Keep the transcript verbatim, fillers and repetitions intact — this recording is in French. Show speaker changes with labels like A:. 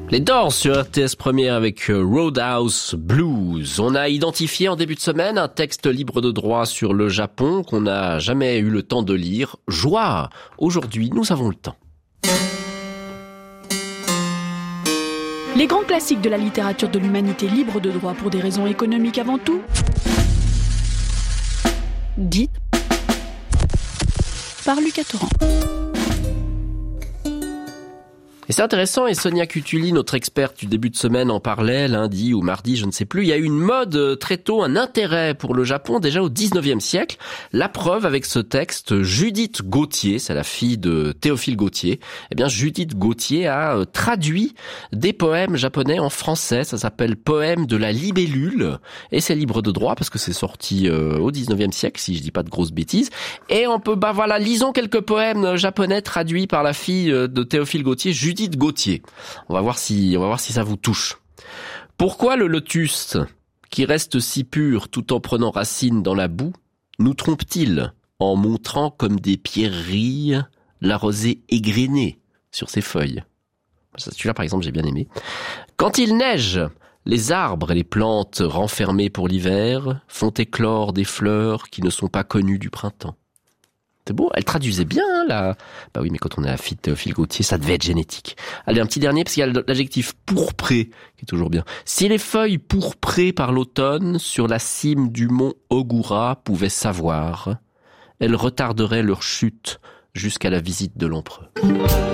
A: Les Doors sur R T S Première avec Roadhouse Blues. On a identifié en début de semaine un texte libre de droit sur le Japon qu'on n'a jamais eu le temps de lire. Joie! Aujourd'hui, nous avons le temps.
B: Les grands classiques de la littérature de l'humanité libre de droit pour des raisons économiques avant tout. Dit par Lucas Torrent.
A: Et c'est intéressant, et Sonia Cutuli, notre experte du début de semaine, en parlait lundi ou mardi, je ne sais plus. Il y a eu une mode très tôt, un intérêt pour le Japon déjà au dix-neuvième siècle. La preuve avec ce texte, Judith Gautier, c'est la fille de Théophile Gautier. Eh bien, Judith Gautier a traduit des poèmes japonais en français. Ça s'appelle Poème de la libellule. Et c'est libre de droit parce que c'est sorti euh, au dix-neuvième siècle, si je dis pas de grosses bêtises. Et on peut, bah voilà, lisons quelques poèmes japonais traduits par la fille de Théophile Gautier, Judith Judith Gautier. On va voir si, on va voir si ça vous touche. Pourquoi le lotus, qui reste si pur tout en prenant racine dans la boue, nous trompe-t-il en montrant comme des pierreries la rosée égrenée sur ses feuilles? Celui-là, par exemple, j'ai bien aimé. Quand il neige, les arbres et les plantes renfermées pour l'hiver font éclore des fleurs qui ne sont pas connues du printemps. C'est beau, elle traduisait bien, hein, là. Bah oui, mais quand on est à fille de Théophile Gautier, ça devait être génétique. Allez, un petit dernier, parce qu'il y a l'adjectif pourpré, qui est toujours bien. Si les feuilles pourprées par l'automne, sur la cime du mont Ogura, pouvaient savoir, elles retarderaient leur chute jusqu'à la visite de l'empereur.